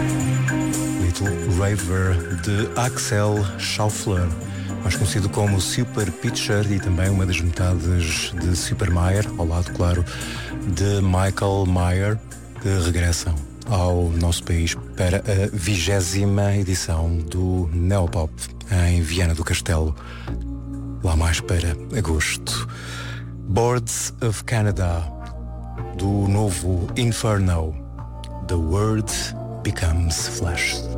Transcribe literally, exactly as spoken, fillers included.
Little Raver de Axel Schaufler, mais conhecido como Super Pitcher e também uma das metades de Super Mayer, ao lado, claro, de Michael Mayer, que regressam ao nosso país para a vigésima edição do Neopop em Viana do Castelo, lá mais para agosto. Boards of Canada, do novo Inferno, The Word Becomes Flesh.